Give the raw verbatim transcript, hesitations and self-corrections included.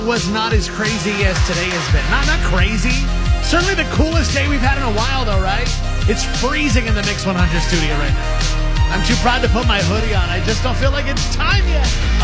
Was not as crazy as today has been. Not not crazy. Certainly the coolest day we've had in a while, though, right? It's freezing in the Mix one hundred studio right now. I'm too proud to put my hoodie on. I just don't feel like it's time yet.